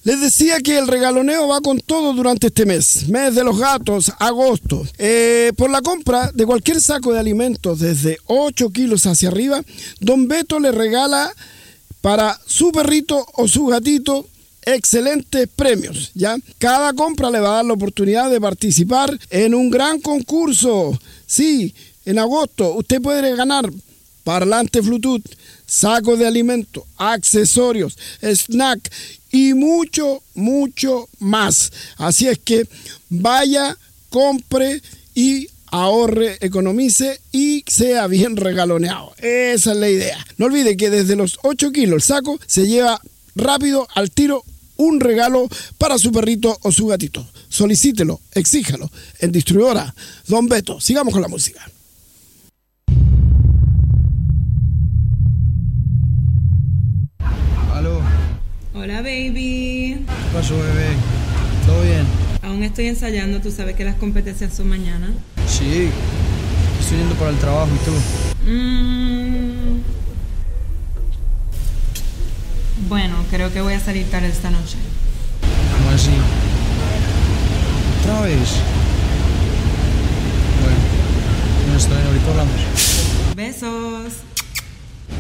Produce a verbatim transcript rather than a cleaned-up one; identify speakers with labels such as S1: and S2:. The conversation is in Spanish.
S1: Les decía que el regaloneo va con todo durante este mes, mes de los gatos, agosto. Eh, por la compra de cualquier saco de alimentos desde ocho kilos hacia arriba, Don Beto le regala para su perrito o su gatito excelentes premios, ¿ya? Cada compra le va a dar la oportunidad de participar en un gran concurso. Sí, en agosto usted puede ganar parlante Bluetooth, sacos de alimentos, accesorios, snack y mucho, mucho más. Así es que vaya, compre y ahorre, economice y sea bien regaloneado. Esa es la idea. No olvide que desde los ocho kilos el saco se lleva rápido al tiro un regalo para su perrito o su gatito. Solicítelo, exíjalo en distribuidora Don Beto. Sigamos con la música.
S2: Aló.
S3: Hola, baby.
S2: ¿Qué pasó, bebé? ¿Todo bien?
S3: Aún estoy ensayando, tú sabes que las competencias son mañana.
S2: Sí, estoy yendo para el trabajo, ¿y tú?
S3: Mm. Bueno, creo que voy a salir tarde esta noche.
S2: ¿Cómo así? ¿Otra vez? Bueno, no está bien, ahorita hablamos.
S3: Besos.